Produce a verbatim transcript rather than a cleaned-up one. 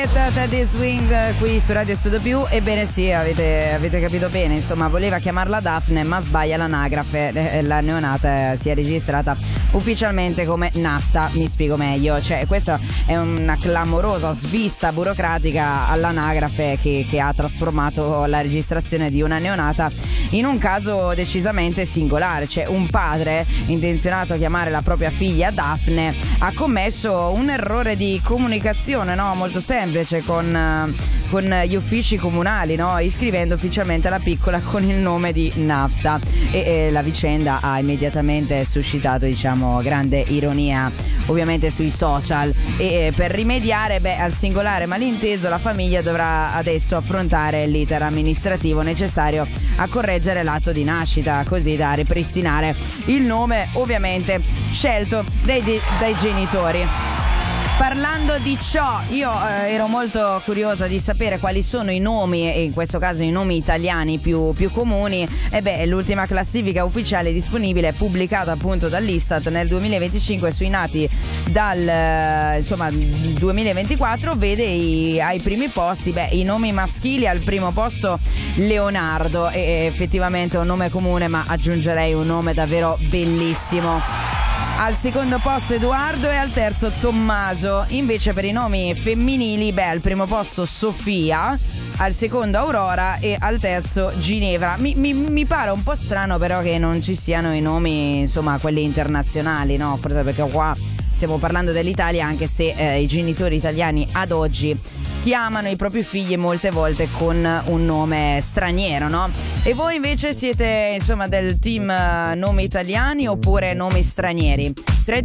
Teddy Swing qui su Radio Studio Più. Ebbene sì, avete, avete capito bene, insomma voleva chiamarla Daphne ma sbaglia l'anagrafe, la neonata si è registrata ufficialmente come Nafta. Mi spiego meglio, cioè questa è una clamorosa svista burocratica all'anagrafe che, che ha trasformato la registrazione di una neonata in un caso decisamente singolare. Cioè un padre intenzionato a chiamare la propria figlia Daphne ha commesso un errore di comunicazione, no? Molto semplice, con, con gli uffici comunali, no? Iscrivendo ufficialmente la piccola con il nome di Nafta, e, e la vicenda ha immediatamente suscitato, diciamo, grande ironia ovviamente sui social, e, e per rimediare beh, al singolare malinteso la famiglia dovrà adesso affrontare l'iter amministrativo necessario a correggere l'atto di nascita, così da ripristinare il nome ovviamente scelto dai, dai genitori. Parlando di ciò, io eh, ero molto curiosa di sapere quali sono i nomi, e in questo caso i nomi italiani più, più comuni. E beh, l'ultima classifica ufficiale disponibile, pubblicata appunto dall'Istat nel duemilaventicinque sui nati dal eh, insomma duemilaventiquattro, vede i, ai primi posti beh, i nomi maschili. Al primo posto Leonardo, e, e effettivamente un nome comune, ma aggiungerei un nome davvero bellissimo. Al secondo posto Edoardo e al terzo Tommaso. Invece per i nomi femminili, beh, al primo posto Sofia, al secondo Aurora e al terzo Ginevra. Mi, mi, mi pare un po' strano però che non ci siano i nomi, insomma, quelli internazionali, no? Forse perché qua stiamo parlando dell'Italia, anche se eh, i genitori italiani ad oggi chiamano i propri figli molte volte con un nome straniero, no? E voi invece siete, insomma, del team nomi italiani oppure nomi stranieri?